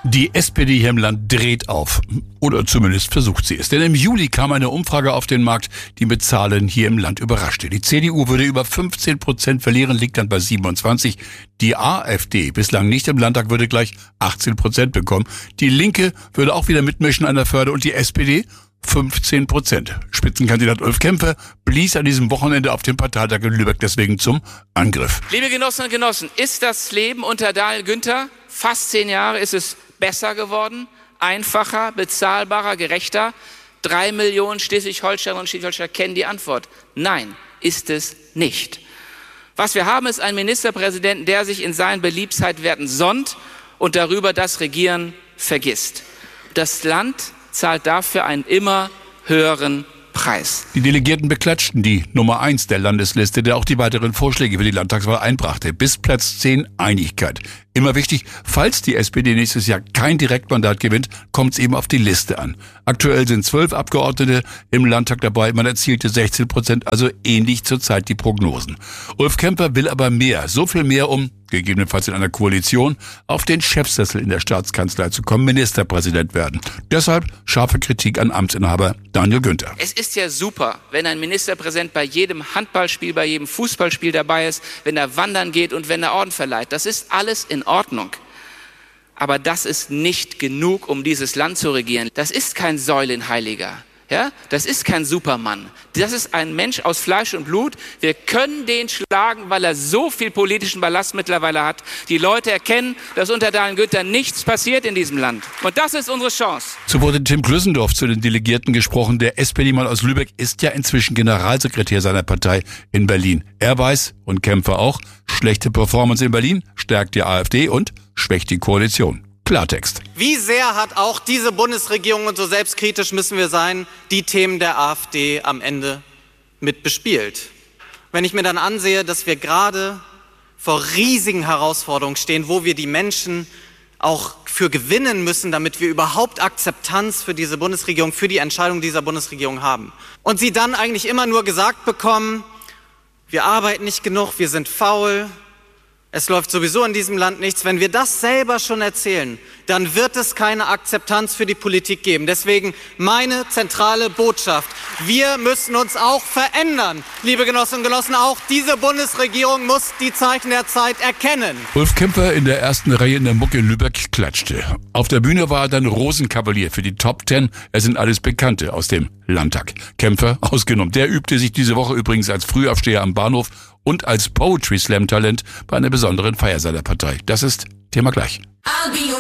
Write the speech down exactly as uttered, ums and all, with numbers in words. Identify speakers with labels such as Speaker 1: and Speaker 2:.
Speaker 1: Die S P D hier im Land dreht auf. Oder zumindest versucht sie es. Denn im Juli kam eine Umfrage auf den Markt, die mit Zahlen hier im Land überraschte. Die C D U würde über fünfzehn Prozent verlieren, liegt dann bei siebenundzwanzig. Die AfD, bislang nicht im Landtag, würde gleich achtzehn Prozent bekommen. Die Linke würde auch wieder mitmischen an der Förde und die S P D fünfzehn Prozent. Spitzenkandidat Ulf Kemper blies an diesem Wochenende auf dem Parteitag in Lübeck deswegen zum Angriff.
Speaker 2: Liebe Genossinnen und Genossen, ist das Leben unter Daniel Günther, fast zehn Jahre, ist es besser geworden, einfacher, bezahlbarer, gerechter? Drei Millionen Schleswig-Holsteinerinnen und Schleswig-Holsteiner kennen die Antwort. Nein, ist es nicht. Was wir haben, ist ein Ministerpräsidenten, der sich in seinen Beliebtheitswerten sonnt und darüber das Regieren vergisst. Das Land zahlt dafür einen immer höheren Preis.
Speaker 1: Die Delegierten beklatschten die Nummer eins der Landesliste, der auch die weiteren Vorschläge für die Landtagswahl einbrachte. Bis Platz zehn Einigkeit. Immer wichtig, falls die S P D nächstes Jahr kein Direktmandat gewinnt, kommt es eben auf die Liste an. Aktuell sind zwölf Abgeordnete im Landtag dabei, man erzielte sechzehn Prozent, also ähnlich zurzeit die Prognosen. Ulf Kemper will aber mehr, so viel mehr, um, gegebenenfalls in einer Koalition, auf den Chefsessel in der Staatskanzlei zu kommen, Ministerpräsident werden. Deshalb scharfe Kritik an Amtsinhaber Daniel Günther.
Speaker 2: Es ist ja super, wenn ein Ministerpräsident bei jedem Handballspiel, bei jedem Fußballspiel dabei ist, wenn er wandern geht und wenn er Orden verleiht. Das ist alles in Ordnung. Aber das ist nicht genug, um dieses Land zu regieren. Das ist kein Säulenheiliger. Ja, das ist kein Supermann. Das ist ein Mensch aus Fleisch und Blut. Wir können den schlagen, weil er so viel politischen Ballast mittlerweile hat. Die Leute erkennen, dass unter Daniel Günther nichts passiert in diesem Land. Und das ist unsere Chance.
Speaker 1: So wurde Tim Klüssendorf zu den Delegierten gesprochen. Der S P D-Mann aus Lübeck ist ja inzwischen Generalsekretär seiner Partei in Berlin. Er weiß, und Kämpfer auch, schlechte Performance in Berlin stärkt die AfD und schwächt die Koalition. Klartext.
Speaker 3: Wie sehr hat auch diese Bundesregierung, und so selbstkritisch müssen wir sein, die Themen der AfD am Ende mit bespielt? Wenn ich mir dann ansehe, dass wir gerade vor riesigen Herausforderungen stehen, wo wir die Menschen auch für gewinnen müssen, damit wir überhaupt Akzeptanz für diese Bundesregierung, für die Entscheidung dieser Bundesregierung haben. Und sie dann eigentlich immer nur gesagt bekommen, wir arbeiten nicht genug, wir sind faul, es läuft sowieso in diesem Land nichts. Wenn wir das selber schon erzählen, dann wird es keine Akzeptanz für die Politik geben. Deswegen meine zentrale Botschaft. Wir müssen uns auch verändern. Liebe Genossinnen und Genossen, auch diese Bundesregierung muss die Zeichen der Zeit erkennen.
Speaker 1: Ulf Kemper in der ersten Reihe in der Mucke in Lübeck klatschte. Auf der Bühne war er dann Rosenkavalier für die Top Ten. Es sind alles Bekannte aus dem Landtag. Kemper ausgenommen. Der übte sich diese Woche übrigens als Frühaufsteher am Bahnhof und als Poetry Slam Talent bei einer besonderen Feier seiner Partei. Das ist Thema gleich.